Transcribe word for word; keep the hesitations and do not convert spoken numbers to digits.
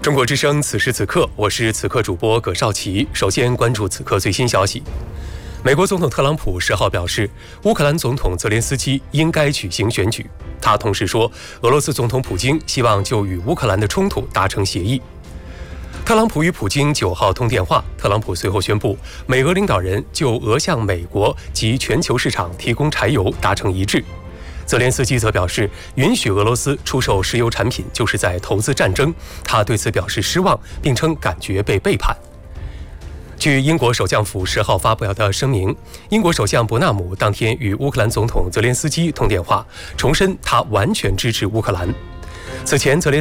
中国之声，此时此刻，我是此刻主播葛绍奇。首先关注此刻最新消息。美国总统特朗普十号表示，乌克兰总统泽连斯基应该举行选举。他同时说，俄罗斯总统普京希望就与乌克兰的冲突达成协议。特朗普与普京九号通电话，特朗普随后宣布，美俄领导人就俄向美国及全球市场提供柴油达成一致。泽连斯基则表示，允许俄罗斯出售石油产品就是在投资战争，他对此表示失望，并称感觉被背叛。据英国首相府十号发表的声明，英国首相伯纳姆当天与乌克兰总统泽连斯基通电话，重申他完全支持乌克兰。此前，泽连